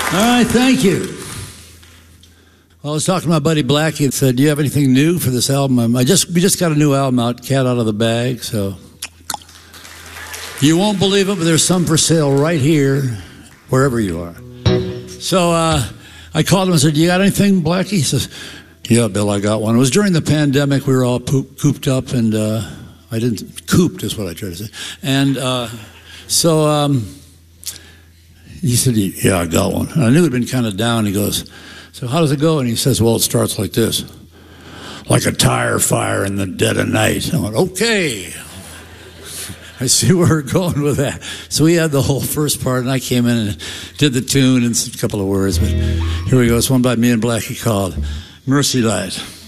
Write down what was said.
All right, thank you. Well, I was talking to my buddy Blackie and said, do you have anything new for this album? We just got a new album out, Cat Out of the Bag, so you won't believe it, but there's some for sale right here, wherever you are. So I called him and said, you got anything, Blackie? He says, yeah, Bill, I got one. It was during the pandemic. We were all cooped up, and cooped is what I tried to say. And so he said, yeah, I got one. And I knew he'd been kind of down. He goes, so how does it go? And he says, well, it starts like this. Like a tire fire in the dead of night. I went, okay. I see where we're going with that. So we had the whole first part, and I came in and did the tune and a couple of words. But here we go. It's one by me and Blackie called Mercy Light.